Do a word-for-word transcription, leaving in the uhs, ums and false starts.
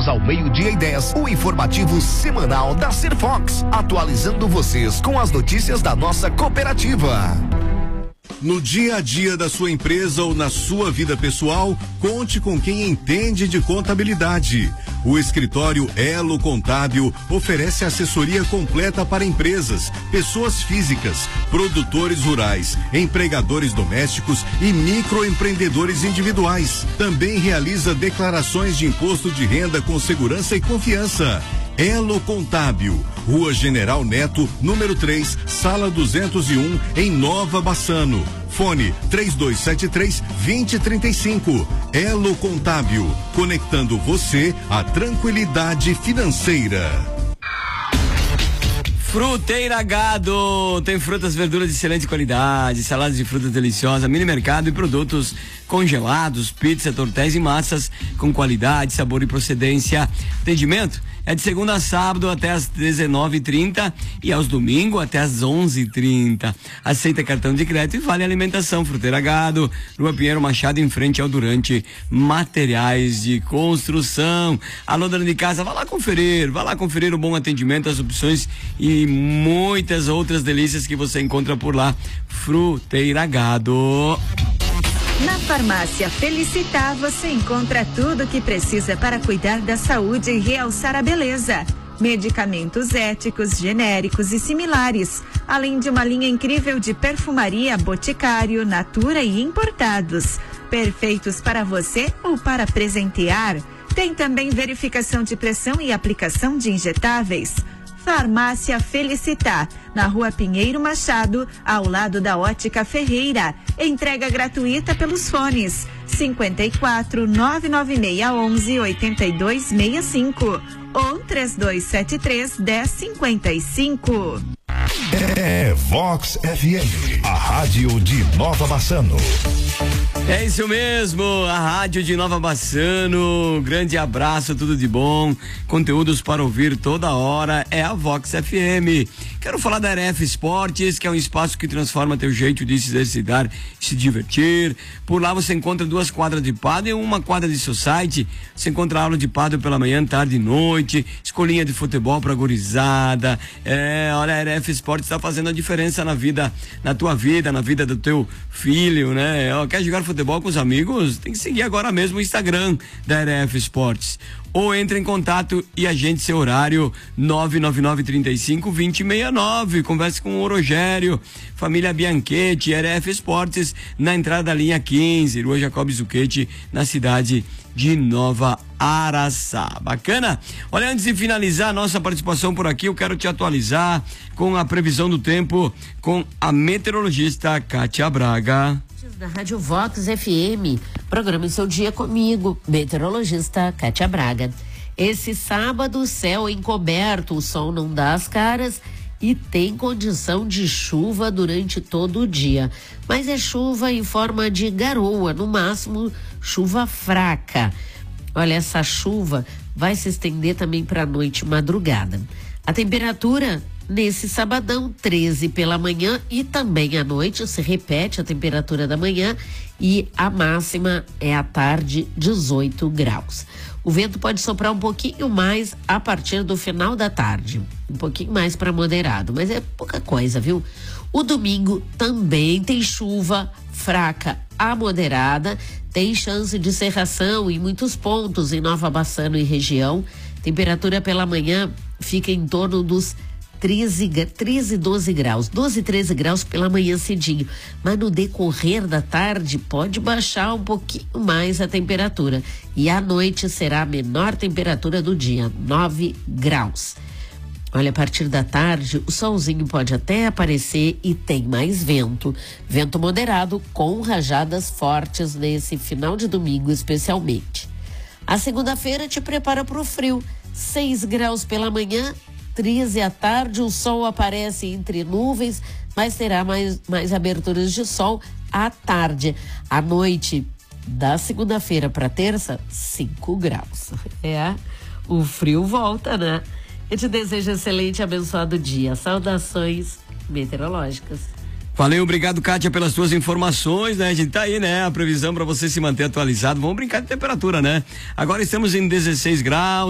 sábados ao meio-dia e dez, o informativo semanal da Serfox, atualizando vocês com as notícias da nossa cooperativa. No dia a dia da sua empresa ou na sua vida pessoal, conte com quem entende de contabilidade. O escritório Elo Contábil oferece assessoria completa para empresas, pessoas físicas, produtores rurais, empregadores domésticos e microempreendedores individuais. Também realiza declarações de imposto de renda com segurança e confiança. Elo Contábil, Rua General Neto, número três, sala duzentos e um, em Nova Bassano. Fone três dois sete três, dois zero três cinco. Elo Contábil, conectando você à tranquilidade financeira. Fruteira Gado, tem frutas, verduras de excelente qualidade, saladas de frutas deliciosas, mini mercado e produtos congelados, pizza, tortéis e massas com qualidade, sabor e procedência. Atendimento é de segunda a sábado até às dezenove e trinta e aos domingos até às onze e trinta. Aceita cartão de crédito e vale alimentação. Fruteira Gado, Rua Pinheiro Machado, em frente ao Durante Materiais de Construção. Alô, dona de casa, vá lá conferir, vá lá conferir o bom atendimento, as opções e muitas outras delícias que você encontra por lá. Fruteira Gado. Na Farmácia Felicitar você encontra tudo o que precisa para cuidar da saúde e realçar a beleza. Medicamentos éticos, genéricos e similares, além de uma linha incrível de perfumaria, boticário, natura e importados. Perfeitos para você ou para presentear. Tem também verificação de pressão e aplicação de injetáveis. Farmácia Felicitar, na Rua Pinheiro Machado, ao lado da Ótica Ferreira. Entrega gratuita pelos fones cinquenta e quatro, nove nove seis, onze, oitenta e dois sessenta e cinco ou três dois sete três, dez cinquenta e cinco. É Vox F M, a rádio de Nova Bassano. É isso mesmo, a rádio de Nova Bassano. Grande abraço, tudo de bom. Conteúdos para ouvir toda hora é a Vox F M. Quero falar da R F Esportes, que é um espaço que transforma teu jeito de se exercitar e se divertir. Por lá você encontra duas quadras de pádel e uma quadra de society. Você encontra aula de pádel pela manhã, tarde e noite, escolinha de futebol pra gurizada. É, olha, a R F Esportes está fazendo a diferença na vida, na tua vida, na vida do teu filho, né? Ó, quer jogar futebol com os amigos? Tem que seguir agora mesmo o Instagram da R F Esportes. Ou entre em contato e agende seu horário nove nove nove, trinta e cinco, vinte, sessenta e nove. Converse com o Rogério, família Bianchetti, R F Esportes, na entrada da linha quinze, Rua Jacob Zucchetti, na cidade de Nova Araçá. Bacana? Olha, antes de finalizar a nossa participação por aqui, eu quero te atualizar com a previsão do tempo com a meteorologista Kátia Braga. Da Rádio Vox F M, programa Seu Dia comigo, meteorologista Kátia Braga. Esse sábado, céu encoberto, o sol não dá as caras e tem condição de chuva durante todo o dia. Mas é chuva em forma de garoa, no máximo chuva fraca. Olha, essa chuva vai se estender também para a noite e madrugada. A temperatura nesse sabadão, treze pela manhã e também à noite, se repete a temperatura da manhã e a máxima é à tarde, dezoito graus. O vento pode soprar um pouquinho mais a partir do final da tarde, um pouquinho mais para moderado, mas é pouca coisa, viu? O domingo também tem chuva fraca a moderada, tem chance de cerração em muitos pontos em Nova Bassano e região. Temperatura pela manhã fica em torno dos treze, treze, doze graus, doze, treze graus pela manhã cedinho, mas no decorrer da tarde pode baixar um pouquinho mais a temperatura e à noite será a menor temperatura do dia, nove graus. Olha, a partir da tarde o solzinho pode até aparecer e tem mais vento, vento moderado com rajadas fortes nesse final de domingo especialmente. A segunda-feira te prepara para o frio, seis graus pela manhã, treze à tarde, o sol aparece entre nuvens, mas terá mais, mais aberturas de sol à tarde. À noite, da segunda-feira para terça, cinco graus. É, o frio volta, né? Eu te desejo um excelente e abençoado dia. Saudações meteorológicas. Valeu, obrigado, Kátia, pelas suas informações, né? A gente tá aí, né? A previsão para você se manter atualizado. Vamos brincar de temperatura, né? Agora estamos em dezesseis graus.